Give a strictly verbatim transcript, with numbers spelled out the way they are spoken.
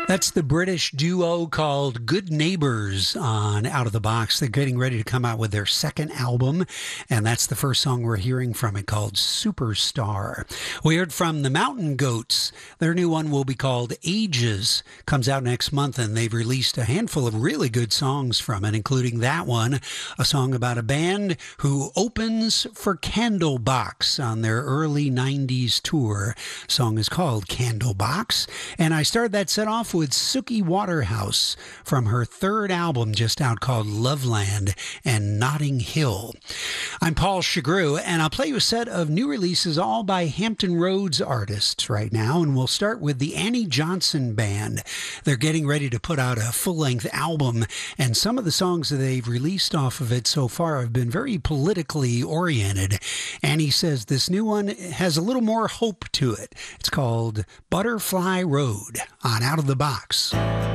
That's the British duo called Good Neighbors on Out of the Box. They're getting ready to come out with their second album, and that's the first song we're hearing from it, called Superstar. We heard from the Mountain Goats. Their new one will be called Ages. Comes out next month, and they've released a handful of really good songs from it, including that one, a song about a band who opens for Candlebox on their early nineties tour. The song is called Candlebox, and I started that set off with Suki Waterhouse from her third album just out called Loveland and Notting Hill. I'm Paul Chagru, and I'll play you a set of new releases all by Hampton Roads artists right now, and we'll start with the Annie Johnson Band. They're getting ready to put out a full-length album, and some of the songs that they've released off of it so far have been very politically oriented. Annie says this new one has a little more hope to it. It's called Butterfly Road on Out of the Box.